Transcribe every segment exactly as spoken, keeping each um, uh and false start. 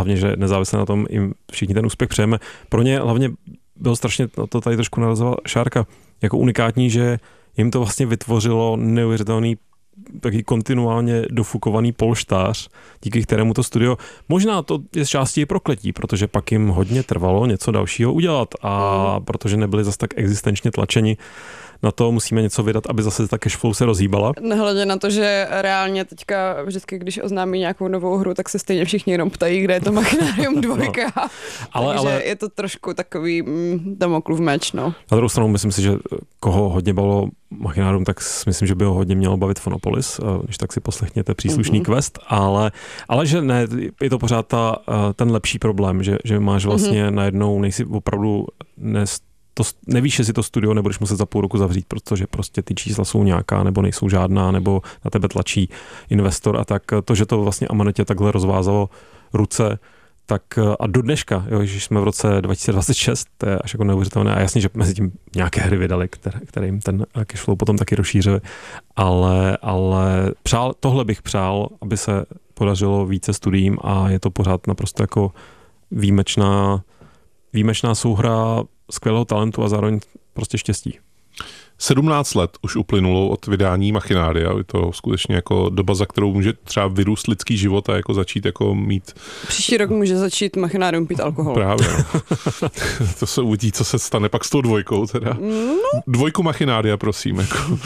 hlavně, že nezávisle na tom jim všichni ten úspěch přejeme. Pro ně hlavně bylo strašně, to tady trošku narazoval Šárka, jako unikátní, že jim to vlastně vytvořilo neuvěřitelný taky kontinuálně dofukovaný polštář, díky kterému to studio, možná to je z části i prokletí, protože pak jim hodně trvalo něco dalšího udělat a mm. protože nebyli zas tak existenčně tlačeni na to, musíme něco vydat, aby zase ta cashflow se rozhýbala. Nehledě na to, že reálně teďka vždycky, když oznámí nějakou novou hru, tak se stejně všichni jenom ptají, kde je to Machinarium dvojka. No. Ale, Takže ale... je to trošku takový mm, Damoklův meč, no. Na druhou stranu myslím si, že koho hodně bavilo Machinarium, tak myslím, že by ho hodně mělo bavit Phonopolis, když tak si poslechněte příslušný mm-hmm. quest, ale, ale že ne, je to pořád ta, ten lepší problém, že, že máš vlastně mm-hmm. najednou, nejsi opravdu nes, to, nevíš, jestli to studio nebudeš muset za půl roku zavřít, protože prostě ty čísla jsou nějaká, nebo nejsou žádná, nebo na tebe tlačí investor a tak. To, že to vlastně Amanetě takhle rozvázalo ruce, tak a do dneška, jo, když jsme v roce dva tisíce dvacet šest, to je až jako neuvěřitelné a jasně, že mezi tím nějaké hry vydali, které, které jim ten cashflow potom taky rozšířili, ale, ale přál, tohle bych přál, aby se podařilo více studiím a je to pořád naprosto jako výjimečná, výjimečná souhra skvělého talentu a zároveň prostě štěstí. sedmnáct let už uplynulo od vydání Machinária. Je to skutečně jako doba, za kterou může třeba vyrůst lidský život a jako začít jako mít... Příští rok může začít Machinárium pít alkohol. Právě. No. To se uvidí, co se stane pak s tou dvojkou teda. No. Dvojku Machinária, prosím. Jako. uh,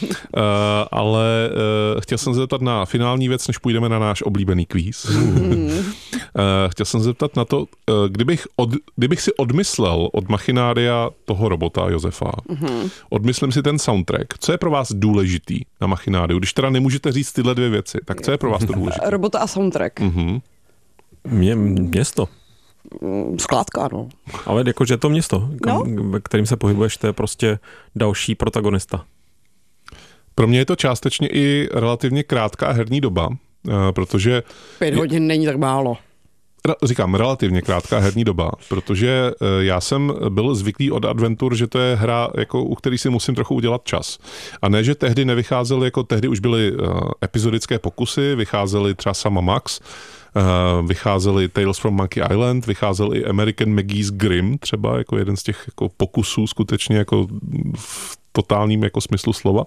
ale uh, chtěl jsem se zeptat na finální věc, než půjdeme na náš oblíbený kvíz. Mm. uh, chtěl jsem se zeptat na to, uh, kdybych, od, kdybych si odmyslel od Machinária toho robota Josefa, mm-hmm. odmyslel si ten soundtrack. Co je pro vás důležitý na Machináriu? Když teda nemůžete říct tyhle dvě věci, tak co je pro vás to důležité? Robota a soundtrack. Mm-hmm. Mě, město. Skládka, no. Ale jakože je to město, kam, no? kterým se pohybuješ, to je prostě další protagonista. Pro mě je to částečně i relativně krátká herní doba, protože... Pět hodin je... není tak málo. Říkám, relativně krátká herní doba, protože já jsem byl zvyklý od Adventure, že to je hra, jako, u který si musím trochu udělat čas. A ne, že tehdy nevycházely, jako tehdy už byly uh, epizodické pokusy, vycházely třeba sama Max, uh, vycházely Tales from Monkey Island, vycházel i American Maggie's Grimm, třeba jako jeden z těch jako pokusů skutečně jako v totálním jako smyslu slova.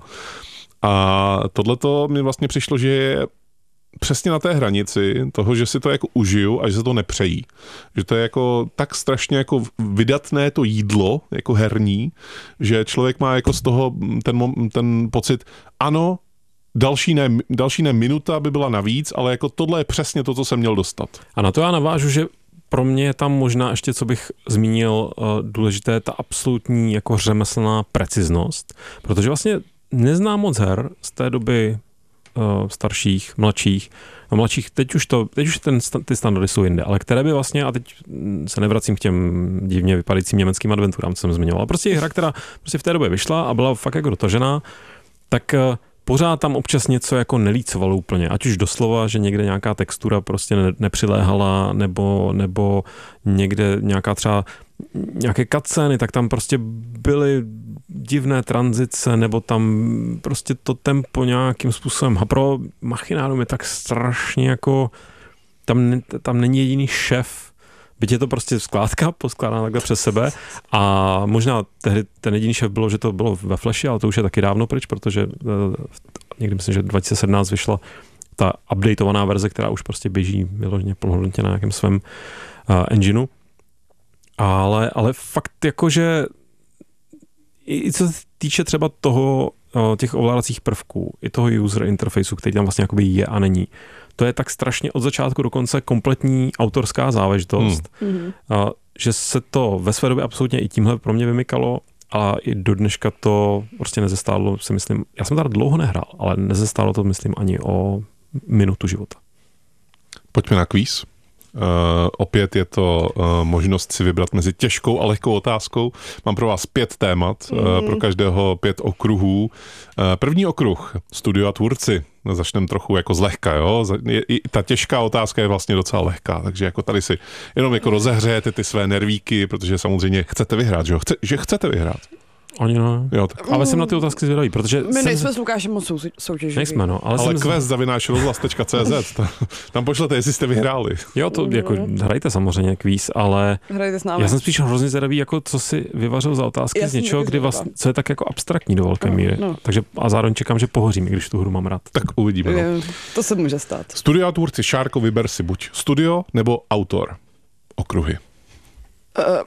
A tohleto mi vlastně přišlo, že je přesně na té hranici toho, že si to jako užiju a že se to nepřejí. Že to je jako tak strašně jako vydatné to jídlo, jako herní, že člověk má jako z toho ten, ten pocit, ano, další ne, další ne minuta by byla navíc, ale jako tohle je přesně to, co jsem měl dostat. A na to já navážu, že pro mě je tam možná ještě, co bych zmínil, důležité, ta absolutní jako řemeslná preciznost, protože vlastně neznám moc her z té doby starších, mladších, no mladších, teď už to, teď už ten, ty standardy jsou jinde, ale které by vlastně, a teď se nevracím k těm divně vypadajícím německým adventurám, co jsem zmiňoval, ale prostě hra, která prostě v té době vyšla a byla fakt jako dotažená, tak pořád tam občas něco jako nelícovalo úplně, ať už doslova, že někde nějaká textura prostě ne, nepřiléhala, nebo, nebo někde nějaká třeba nějaké cutscény, tak tam prostě byly divné tranzice, nebo tam prostě to tempo nějakým způsobem. A pro Machinárium je tak strašně jako, tam, tam není jediný šéf, byť je to prostě skládka, poskládaná takhle přes sebe a možná tehdy ten jediný šéf bylo, že to bylo ve Flashi, ale to už je taky dávno pryč, protože někdy myslím, že dva tisíce sedmnáct vyšla ta updateovaná verze, která už prostě běží vyloženě plnohodnotně na nějakém svém uh, engineu. Ale, ale fakt jakože i co se týče třeba toho, těch ovládacích prvků, i toho user interfaceu, který tam vlastně jakoby je a není, to je tak strašně od začátku do konce kompletní autorská záležitost, hmm. že se to ve své době absolutně i tímhle pro mě vymykalo a i do dneška to prostě nezestálo, si myslím, já jsem tady dlouho nehrál, ale nezestálo to, myslím, ani o minutu života. Pojďme na kvíz. Uh, opět je to uh, možnost si vybrat mezi těžkou a lehkou otázkou. Mám pro vás pět témat, mm. uh, pro každého pět okruhů. Uh, první okruh, studio a tvůrci. Začneme trochu jako zlehka, jo. Je, i ta těžká otázka je vlastně docela lehká, takže jako tady si jenom jako rozehřejete ty své nervíky, protože samozřejmě chcete vyhrát, že jo? Chce, že chcete vyhrát. Oni no. Jo, tak. Ale jsem na ty otázky zvědavý, protože... My jsem... nejsme s Lukášem moc sou, soutěživí. Nejsme, no. Ale, ale jsem... quest zavináč rozhlas tečka cé zet, tam, tam pošlete, jestli jste vyhráli. Jo, to jako hrajte samozřejmě kvíz, ale... Hrajte s námi. Já jsem spíš hrozně zvědavý, jako co si vyvařil za otázky Já z něčeho, kdy vlastně, co je tak jako abstraktní do velké no, míry. No. Takže a zároveň čekám, že pohořím, i když tu hru mám rád. Tak uvidíme. No. To se může stát. Studio a tvůrci, Šárko, vyber si buď studio nebo autor. Okruhy. Uh,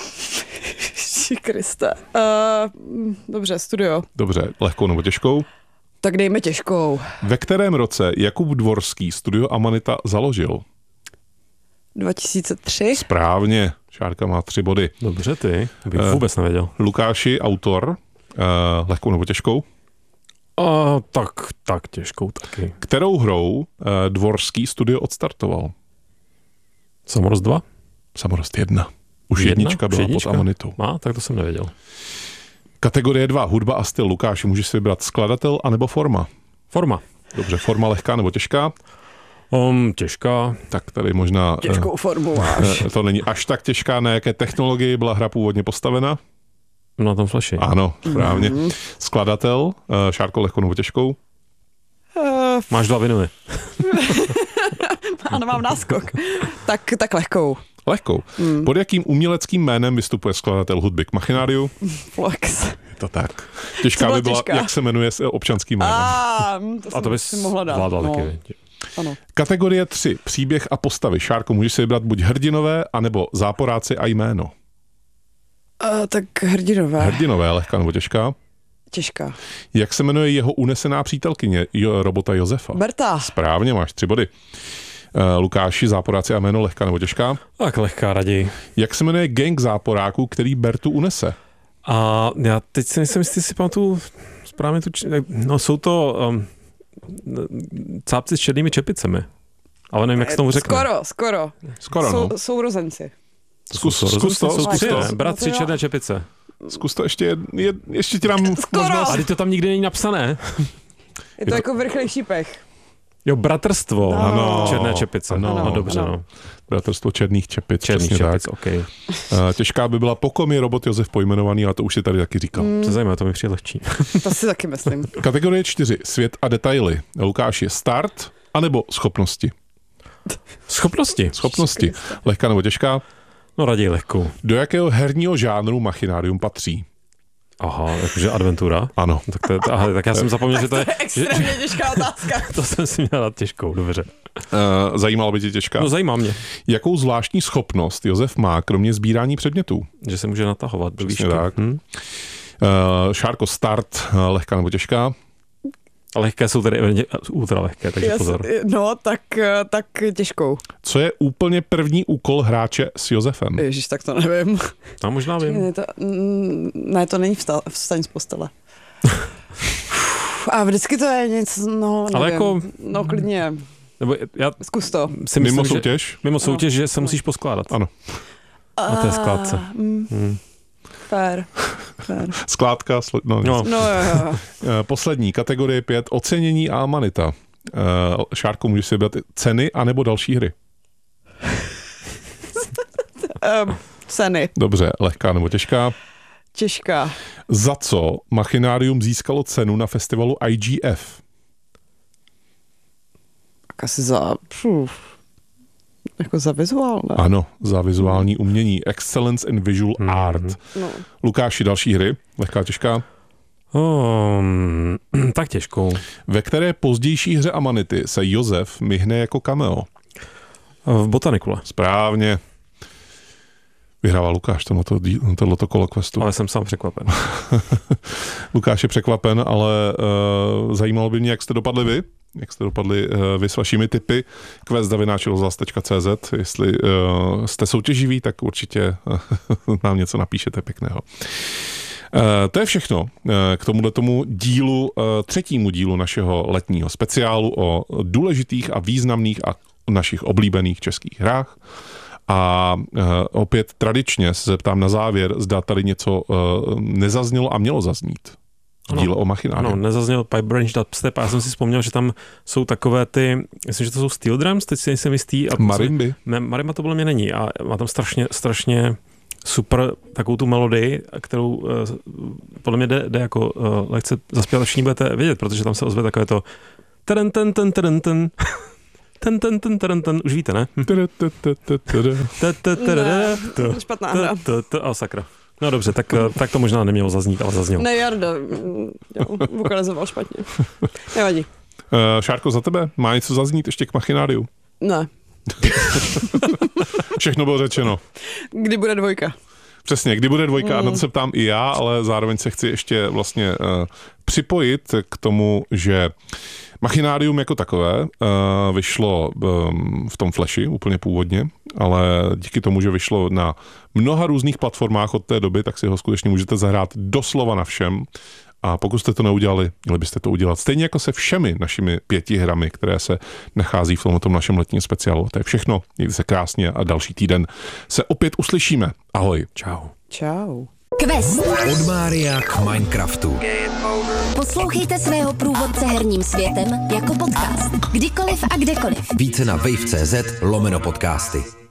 Kriste. Uh, dobře, studio. Dobře, lehkou nebo těžkou? Tak dejme těžkou. Ve kterém roce Jakub Dvorský studio Amanita založil? dva tisíce tři. Správně, Šárka má tři body. Dobře, ty, bych uh, vůbec nevěděl. Lukáši, autor, uh, lehkou nebo těžkou? Uh, tak, tak těžkou taky. Kterou hrou uh, Dvorský studio odstartoval? Samorost dva? Samorost jedna. Už Jedna? jednička byla jednička? pod Amanitou. Má, tak to jsem nevěděl. Kategorie dva, hudba a styl. Lukáši, můžeš si vybrat skladatel anebo forma? Forma. Dobře, forma lehká nebo těžká? Um, těžká. Tak tady možná... Těžkou uh, formu máš. To není až tak těžká, na jaké technologii byla hra původně postavena? Na tom flashi. Ano, správně. Mm-hmm. Skladatel, uh, Šárko, lehkou nebo těžkou? Uh, Máš dva vinuly. Ano, mám náskok. tak, tak lehkou. Lehkou. Mm. Pod jakým uměleckým jménem vystupuje skladatel hudby k Machináriu? Flex. Je to tak. Těžká by byla, těžká? Jak se jmenuje s občanským jménem. A, to, a to bys mohla dát. vládla no. taky. Ano. Kategorie tři, příběh a postavy. Šárko, můžeš si vybrat buď hrdinové, anebo záporáci a jméno. Uh, tak hrdinové. Hrdinové, lehká nebo těžká? Těžká. Jak se jmenuje jeho unesená přítelkyně, jo, robota Josefa? Berta. Správně, máš tři body. Uh, Lukáši, záporáci a jméno, lehká nebo těžká? Tak lehká raději. Jak se jmenuje gang záporáků, který Bertu unese? A já teď si nejsem jistý, si pamatuju správně tu... No jsou to um, cápci s černými čepicemi. Ale nevím, jak se tomu řekne. Skoro, skoro. Skoro, no. Sou, sourozenci. Zkus, zkus, zkus to, zkus to. Bratři černé čepice. Zkus to ještě, je, ještě ti dám možnost. A teď to tam nikdy není napsané. Je to, je to jako vrchlej šípech. Jo, bratrstvo. No. Ano. Černé čepice. Ano, no, dobře, ano. no. Bratrstvo černých čepic. Černých čepic, tak. okay. Těžká by byla, po kom je robot Josef pojmenovaný, a to už si tady taky říkal. Mm. To zajímavé, to mi přijde lehčí. To si taky myslím. Kategorie čtyři, svět a detaily. Lukáš, je start, anebo schopnosti? Schopnosti. Schopnosti. Lehká nebo těžká? No raději lehkou. Do jakého herního žánru Machinárium patří? Aha, jakože adventura? Ano. Tak, to je, aha, tak já jsem zapomněl, že to je... To je extrémně těžká otázka. To jsem si měl dát těžkou, dobře. Uh, zajímalo by tě těžká? No zajímá mě. Jakou zvláštní schopnost Josef má, kromě sbírání předmětů? Že se může natahovat do výšky. Tak. Hm? Uh, Šárko, start, lehká nebo těžká? A lehké jsou tady ultra lehké, takže Jas, pozor. No, tak, tak těžkou. Co je úplně první úkol hráče s Josefem? Ježiš, tak to nevím. A možná vím. Ne, to, ne, to není vsta, vstaň z postele. A vždycky to je něco, no nevím. Ale jako... No klidně. Nebo já Zkus to. si myslím, mimo že, soutěž? Mimo soutěž, no. Že se musíš poskládat. Ano. Na té skládce. Mm, hmm. Fair. Fair. Skládka, sl- no, no. no jo, jo. Poslední, kategorie pět, ocenění a Amanita. Uh, Šárko, můžeš si vybrat ceny anebo další hry? um, ceny. Dobře, lehká nebo těžká? Těžká. Za co Machinárium získalo cenu na festivalu I G F? Tak asi za... Puf, jako za vizuál, ne? Ano, za vizuální umění. Excellence in Visual hmm. Art. No. Lukáši, další hry? Lehká, těžká? Um, tak těžkou. Ve které pozdější hře Amanity se Josef myhne jako cameo? V Botanikule. Správně. Vyhrává Lukáš tohleto, tohleto kolo questu. Ale jsem sám překvapen. Lukáš je překvapen, ale uh, zajímalo by mě, jak jste dopadli vy. Jak jste dopadli uh, vy s vašimi tipy. quest zavináč rozhlas tečka cé zet. Jestli uh, jste soutěživí, tak určitě uh, nám něco napíšete pěkného. Uh, to je všechno uh, k tomuhle tomu dílu, uh, třetímu dílu našeho letního speciálu o důležitých a významných a našich oblíbených českých hrách. A uh, opět tradičně se zeptám na závěr, zda tady něco uh, nezaznělo a mělo zaznít. Dílo o Machináriu. Ano, nezazněl Pipe Branch Dubstep a já jsem si vzpomněl, že tam jsou takové ty, myslím, že to jsou steel drums, teď si nejsem jistý. A Marimby. Ne, marimba to bylo mě není a má tam strašně, strašně super takovou tu melodii, kterou uh, podle mě jde, jde jako uh, lehce zaspěvat, všichni budete vědět, protože tam se ozve takové to ten ten ten ten ten ten ten ten ten ten už víte, ne? Špatná hra. A sakra. No dobře, tak, tak to možná nemělo zaznít, ale zaznělo. Ne, Jarda, vokalizoval špatně. Nevadí. Uh, Šárko, za tebe? Má něco zaznít ještě k Machináriu? Ne. Všechno bylo řečeno. Kdy bude dvojka? Přesně, kdy bude dvojka, mm. a na to se ptám i já, ale zároveň se chci ještě vlastně uh, připojit k tomu, že Machinárium jako takové uh, vyšlo um, v tom Flashi úplně původně, ale díky tomu, že vyšlo na mnoha různých platformách od té doby, tak si ho skutečně můžete zahrát doslova na všem. A pokud jste to neudělali, měli byste to udělat. Stejně jako se všemi našimi pěti hrami, které se nachází v tomto našem letním speciálu. To je všechno. Mějte se krásně a další týden se opět uslyšíme. Ahoj. Čau. Čau. Quest. Od Mária k Minecraftu. Poslouchejte svého průvodce herním světem jako podcast. Kdykoliv a kdekoliv. Více na wave tečka cz lomeno podcasty.